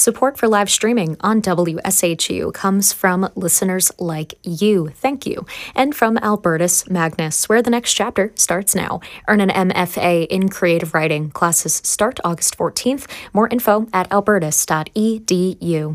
Support for live streaming on WSHU comes from listeners like you. Thank you. And from Albertus Magnus, where the next chapter starts now. Earn an MFA in creative writing. Classes start August 14th. More info at albertus.edu.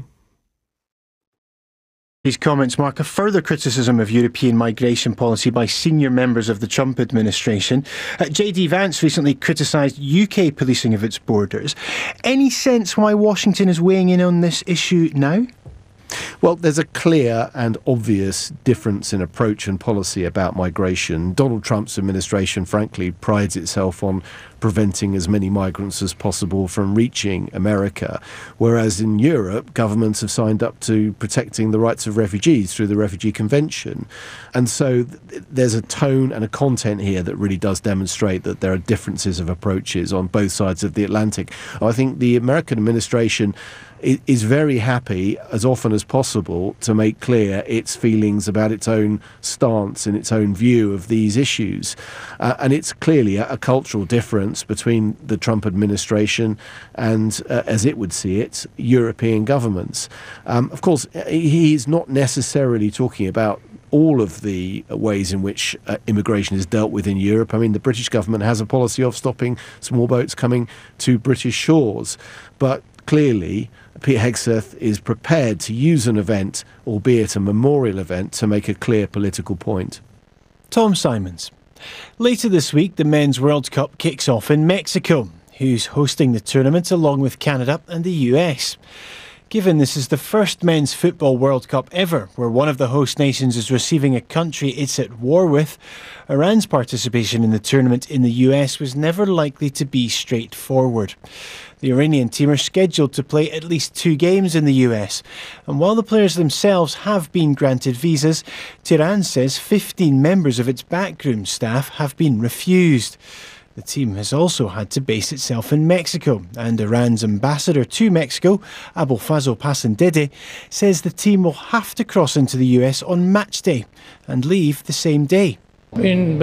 These comments mark a further criticism of European migration policy by senior members of the Trump administration. J.D. Vance recently criticised UK policing of its borders. Any sense why Washington is weighing in on this issue now? Well, there's a clear and obvious difference in approach and policy about migration. Donald Trump's administration, frankly, prides itself on preventing as many migrants as possible from reaching America, whereas in Europe, governments have signed up to protecting the rights of refugees through the Refugee Convention. And so there's a tone and a content here that really does demonstrate that there are differences of approaches on both sides of the Atlantic. I think the American administration is very happy, as often as possible, to make clear its feelings about its own stance and its own view of these issues. And it's clearly a cultural difference between the Trump administration and, as it would see it, European governments. Of course, he's not necessarily talking about all of the ways in which immigration is dealt with in Europe. I mean, the British government has a policy of stopping small boats coming to British shores. But clearly, Pete Hegseth is prepared to use an event, albeit a memorial event, to make a clear political point. Tom Simons. Later this week, the Men's World Cup kicks off in Mexico, who's hosting the tournament along with Canada and the US. Given this is the first Men's Football World Cup ever where one of the host nations is receiving a country it's at war with, Iran's participation in the tournament in the US was never likely to be straightforward. The Iranian team are scheduled to play at least 2 games in the US, and while the players themselves have been granted visas, Tehran says 15 members of its backroom staff have been refused. The team has also had to base itself in Mexico, and Iran's ambassador to Mexico, Abolfazl Pasandede, says the team will have to cross into the US on match day and leave the same day. In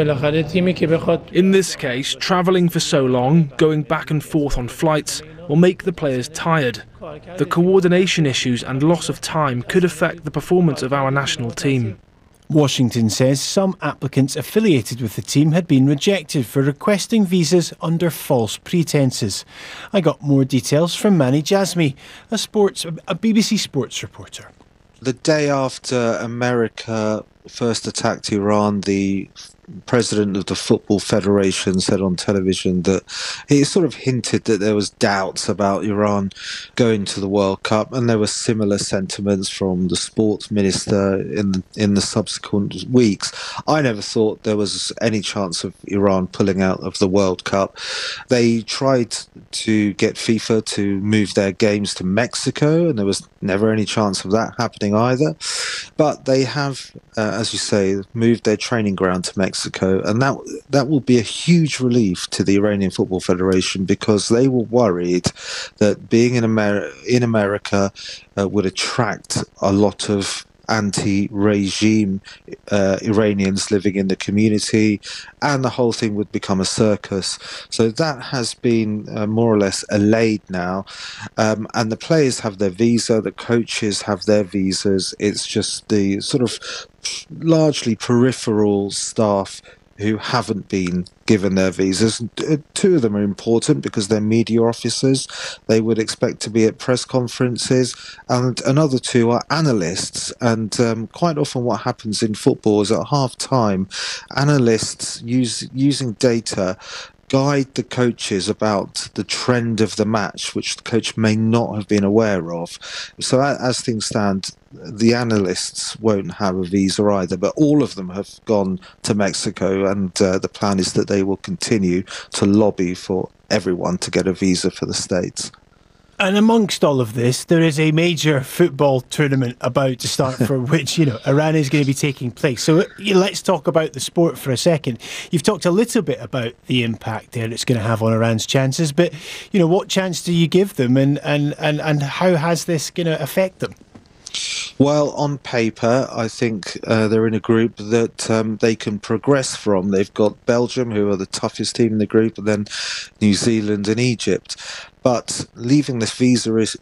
this case, travelling for so long, going back and forth on flights, will make the players tired. The coordination issues and loss of time could affect the performance of our national team. Washington says some applicants affiliated with the team had been rejected for requesting visas under false pretences. I got more details from Mani Jazmi, a BBC Sports reporter. The day after America first attacked Iran, the president of the Football Federation said on television that he sort of hinted that there was doubts about Iran going to the World Cup, and there were similar sentiments from the sports minister in the subsequent weeks. I never thought there was any chance of Iran pulling out of the World Cup. They tried to get FIFA to move their games to Mexico, and there was never any chance of that happening either. But they have, as you say, moved their training ground to Mexico, and that will be a huge relief to the Iranian Football Federation, because they were worried that being in America would attract a lot of anti-regime Iranians living in the community, and the whole thing would become a circus. So that has been more or less allayed now, and the players have their visa, the coaches have their visas. It's just the sort of largely peripheral staff who haven't been given their visas. 2 of them are important because they're media officers. They would expect to be at press conferences, and another 2 are analysts. And quite often what happens in football is at half-time, analysts using data guide the coaches about the trend of the match, which the coach may not have been aware of. So as things stand, the analysts won't have a visa either, but all of them have gone to Mexico, and the plan is that they will continue to lobby for everyone to get a visa for the States. And amongst all of this, there is a major football tournament about to start for which, Iran is going to be taking place. So let's talk about the sport for a second. You've talked a little bit about the impact there it's going to have on Iran's chances, but, what chance do you give them, and how has this going to affect them? Well, on paper, I think they're in a group that they can progress from. They've got Belgium, who are the toughest team in the group, and then New Zealand and Egypt. But leaving this visa